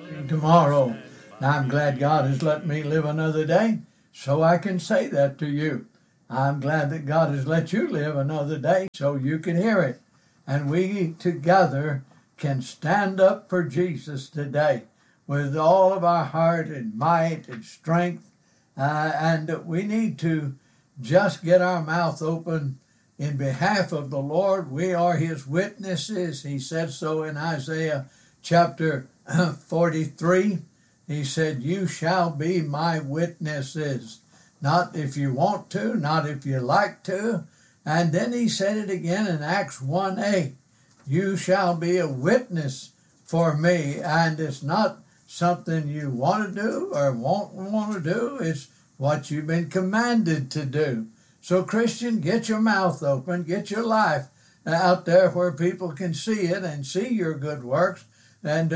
tomorrow. And I'm glad God has let me live another day so I can say that to you. I'm glad that God has let you live another day so you can hear it. And we together can stand up for Jesus today with all of our heart and might and strength. And we need to just get our mouth open in behalf of the Lord. We are his witnesses. He said so in Isaiah chapter 43. He said, you shall be my witnesses. Not if you want to, not if you like to. And then he said it again in Acts 1:8. You shall be a witness for me. And it's not something you want to do or won't want to do. It's what you've been commanded to do. So Christian, get your mouth open, get your life out there where people can see it and see your good works and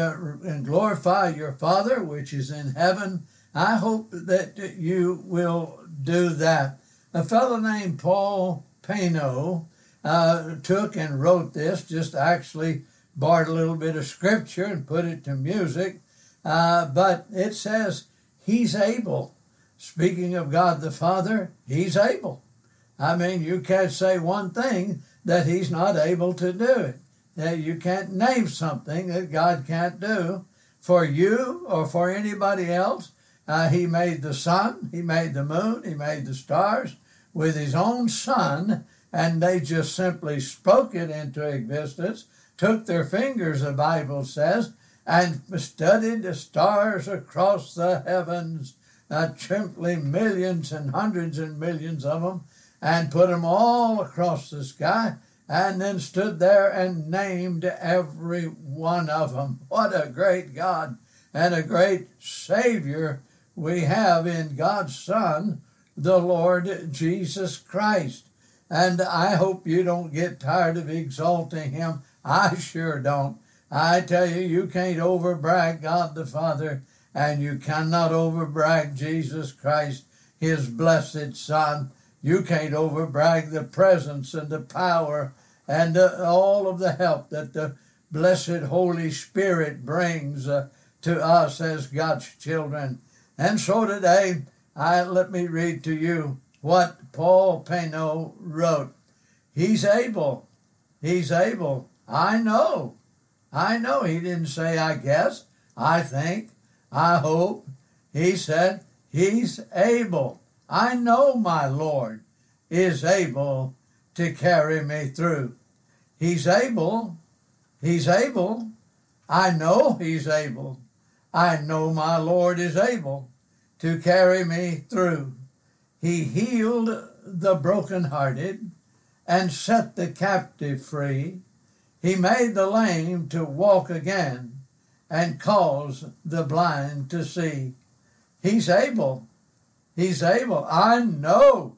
glorify your Father which is in heaven. I hope that you will do that. A fellow named Paul Pano took and wrote this, just actually borrowed a little bit of scripture and put it to music. But it says, he's able. Speaking of God the Father, he's able. I mean, you can't say one thing that he's not able to do it. You can't name something that God can't do for you or for anybody else. He made the sun, he made the moon, he made the stars with his own Son, and they just simply spoke it into existence, took their fingers, the Bible says, and studied the stars across the heavens, simply millions and hundreds and millions of them, and put them all across the sky, and then stood there and named every one of them. What a great God and a great Savior we have in God's Son, the Lord Jesus Christ. And I hope you don't get tired of exalting him. I sure don't. I tell you, you can't overbrag God the Father, and you cannot overbrag Jesus Christ, his blessed Son. You can't overbrag the presence and the power and all of the help that the blessed Holy Spirit brings to us as God's children. And so today, let me read to you what Paul Pano wrote. He's able. He's able. I know. He didn't say, I guess, I think, I hope. He said, he's able. I know my Lord is able to carry me through. He's able. He's able. I know he's able. I know my Lord is able to carry me through. He healed the brokenhearted and set the captive free. He made the lame to walk again and caused the blind to see. He's able. He's able. I know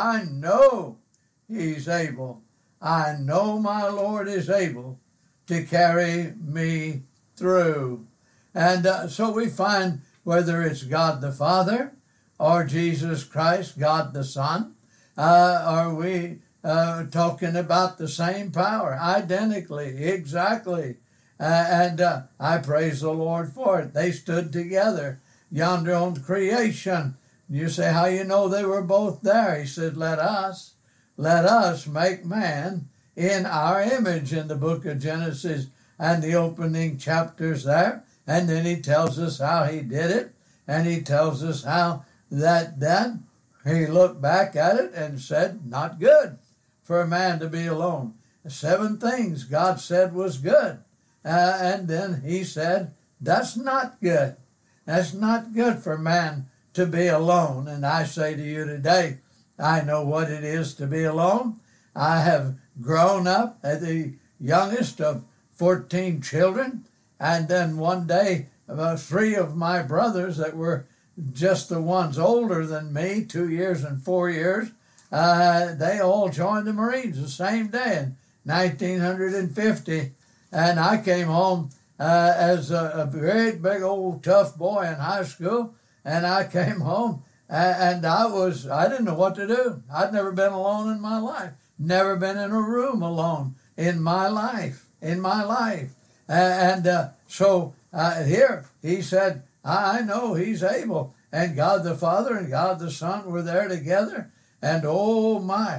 he's able. I know my Lord is able to carry me through. And so we find whether it's God the Father or Jesus Christ, God the Son, are we talking about the same power, identically, exactly. And I praise the Lord for it. They stood together yonder on creation. You say, how you know they were both there? He said, let us make man in our image, in the book of Genesis and the opening chapters there. And then he tells us how he did it. And he tells us how that then he looked back at it and said, not good for a man to be alone. 7 things God said was good. And then he said, that's not good. That's not good for man to be alone. And I say to you today, I know what it is to be alone. I have grown up as the youngest of 14 children. And then one day, about 3 of my brothers that were just the ones older than me, 2 years and 4 years, they all joined the Marines the same day in 1950. And I came home as a great big old tough boy in high school. And I came home and I didn't know what to do. I'd never been alone in my life. Never been in a room alone in my life. So Here, he said, I know he's able. And God the Father and God the Son were there together. And oh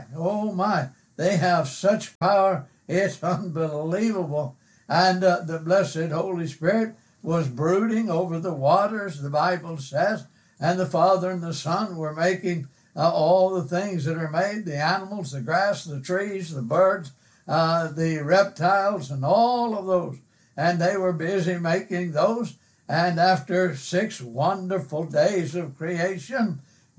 my, they have such power. It's unbelievable. And the blessed Holy Spirit was brooding over the waters, the Bible says. And the Father and the Son were making all the things that are made, the animals, the grass, the trees, the birds, the reptiles, and all of those. And they were busy making those. And after 6 wonderful days of creation,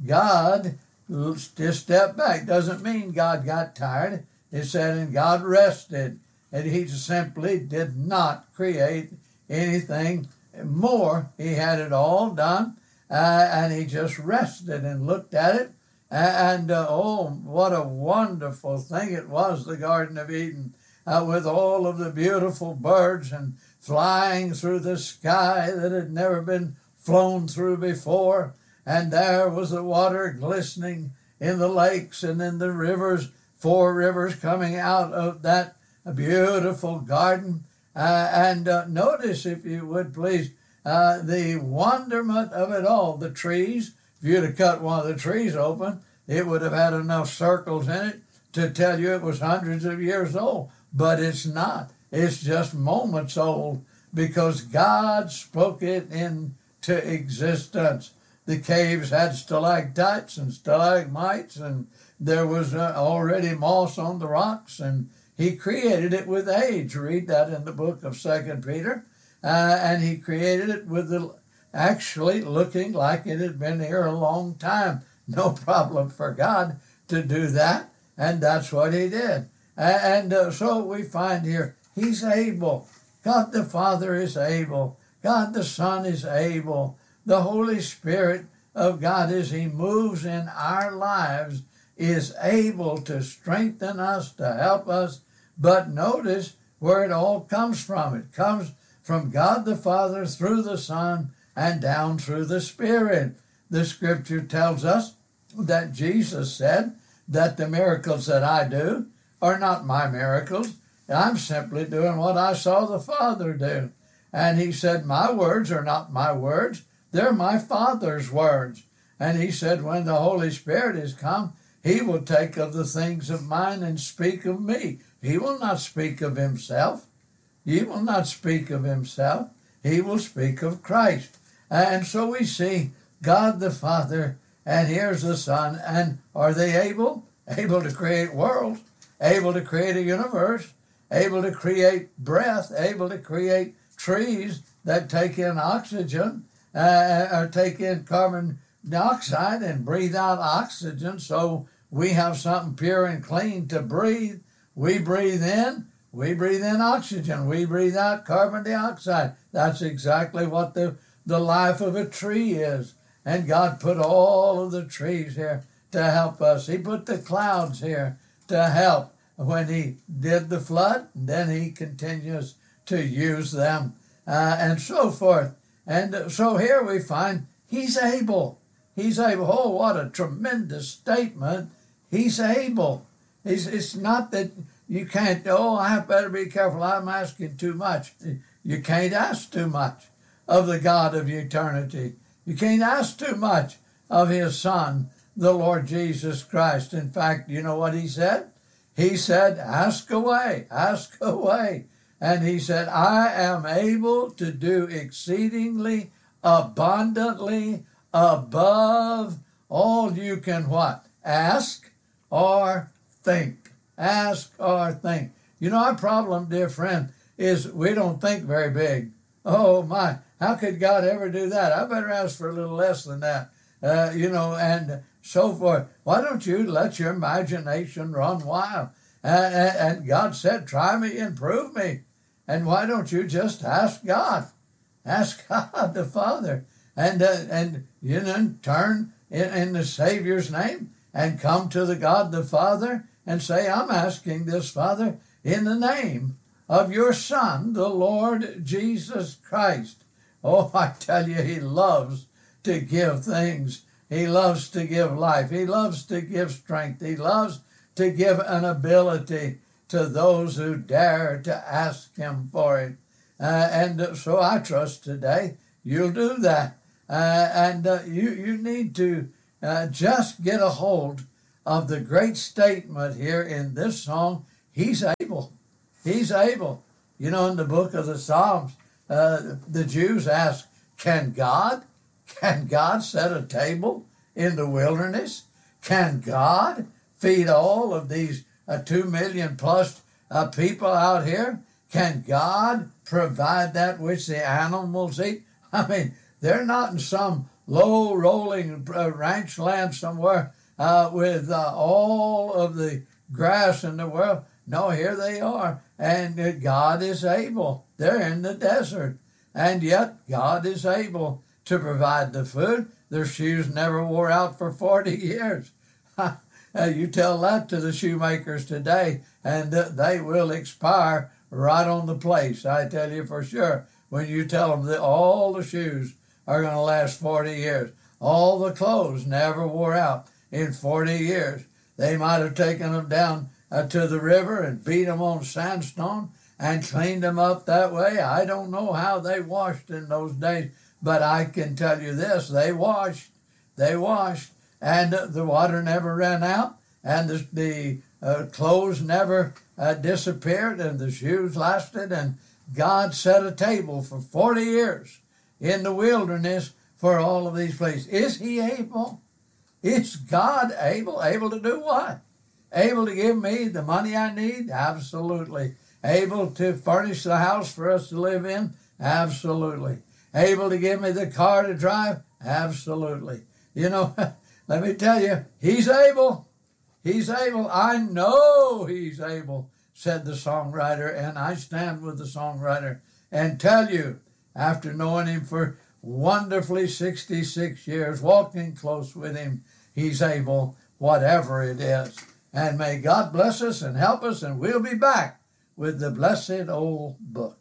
God just stepped back. Doesn't mean God got tired. It said, and God rested. And he simply did not create anything more. He had it all done. And he just rested and looked at it. And oh, what a wonderful thing it was, the Garden of Eden, with all of the beautiful birds and flying through the sky that had never been flown through before. And there was the water glistening in the lakes and in the rivers, 4 rivers coming out of that beautiful garden. And notice, if you would please, the wonderment of it all. The trees, if you'd have cut one of the trees open, it would have had enough circles in it to tell you it was hundreds of years old. But it's not. It's just moments old, because God spoke it into existence. The caves had stalactites and stalagmites, and there was already moss on the rocks, and he created it with age. Read that in the book of 2 Peter. And he created it with actually looking like it had been here a long time. No problem for God to do that, and that's what he did. And so we find here, he's able. God the Father is able. God the Son is able. The Holy Spirit of God, as he moves in our lives, is able to strengthen us, to help us. But notice where it all comes from. It comes from God the Father through the Son and down through the Spirit. The Scripture tells us that Jesus said that the miracles that I do are not my miracles. I'm simply doing what I saw the Father do. And he said, my words are not my words. They're my Father's words. And he said, when the Holy Spirit is come, he will take of the things of mine and speak of me. He will not speak of himself. He will not speak of himself. He will speak of Christ. And so we see God the Father, and here's the Son. And are they able? Able to create worlds, able to create a universe, able to create breath, able to create trees that take in oxygen, or take in carbon dioxide and breathe out oxygen, so we have something pure and clean to breathe. We breathe in oxygen. We breathe out carbon dioxide. That's exactly what the life of a tree is. And God put all of the trees here to help us. He put the clouds here to help when he did the flood. Then he continues to use them and so forth. And so here we find he's able. He's able. Oh, what a tremendous statement. He's able. It's not that you can't, I better be careful, I'm asking too much. You can't ask too much of the God of eternity. You can't ask too much of his Son, the Lord Jesus Christ. In fact, you know what he said? He said, ask away, ask away. And he said, I am able to do exceedingly abundantly above all you can what? Ask or think. Ask or think. You know, our problem, dear friend, is we don't think very big. Oh my, how could God ever do that? I better ask for a little less than that. And so forth. Why don't you let your imagination run wild? And God said, try me and prove me. And why don't you just ask God? Ask God the Father. And turn in the Savior's name and come to the God the Father and say, I'm asking this, Father, in the name of your Son, the Lord Jesus Christ. Oh, I tell you, he loves to give things. He loves to give life. He loves to give strength. He loves to give an ability to those who dare to ask him for it. So I trust today you'll do that. You need to just get a hold of the great statement here in this song. He's able. He's able. You know, in the book of the Psalms, the Jews ask, can God set a table in the wilderness? Can God feed all of these 2 million plus people out here? Can God provide that which the animals eat? I mean, they're not in some low rolling ranch land somewhere with all of the grass in the world. No, here they are. And God is able. They're in the desert. And yet God is able to provide the food. Their shoes never wore out for 40 years. You tell that to the shoemakers today, and they will expire right on the place. I tell you for sure. When you tell them that all the shoes are going to last 40 years, all the clothes never wore out in 40 years. They might have taken them down to the river and beat them on sandstone and cleaned them up that way. I don't know how they washed in those days, but I can tell you this, they washed, and the water never ran out, and the clothes never disappeared, and the shoes lasted, and God set a table for 40 years in the wilderness for all of these places. Is he able? Is God able? Able to do what? Able to give me the money I need? Absolutely. Able to furnish the house for us to live in? Absolutely. Able to give me the car to drive? Absolutely. You know, let me tell you, he's able. He's able. I know he's able, said the songwriter, and I stand with the songwriter and tell you, after knowing him for wonderfully 66 years, walking close with him, he's able, whatever it is. And may God bless us and help us, and we'll be back with the blessed old book.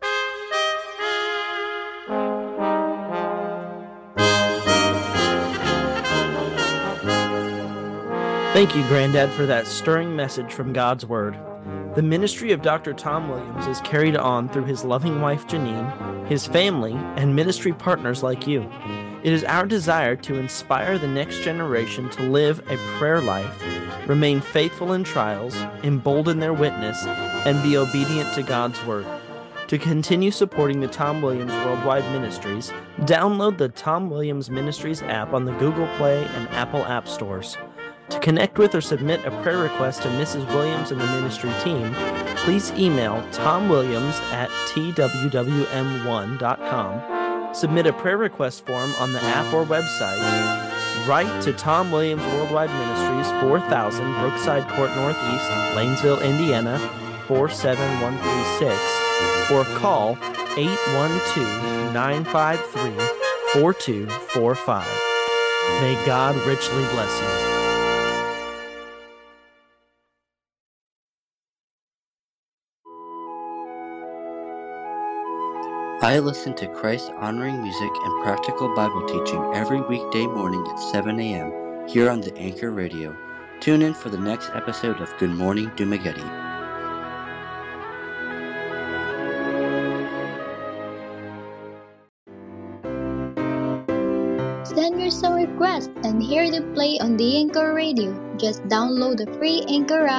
Thank you, Granddad, for that stirring message from God's Word. The ministry of Dr. Tom Williams is carried on through his loving wife, Janine, his family, and ministry partners like you. It is our desire to inspire the next generation to live a prayer life, remain faithful in trials, embolden their witness, and be obedient to God's Word. To continue supporting the Tom Williams Worldwide Ministries, download the Tom Williams Ministries app on the Google Play and Apple App Stores. To connect with or submit a prayer request to Mrs. Williams and the ministry team, please email tomwilliams@twwm1.com, submit a prayer request form on the app or website, write to Tom Williams Worldwide Ministries, 4000 Brookside Court Northeast, Lanesville, Indiana, 47136, or call 812-953-4245. May God richly bless you. I listen to Christ-honoring music and practical Bible teaching every weekday morning at 7 a.m. here on the Anchor Radio. Tune in for the next episode of Good Morning Dumaguete. Send your song request and hear them play on the Anchor Radio. Just download the free Anchor app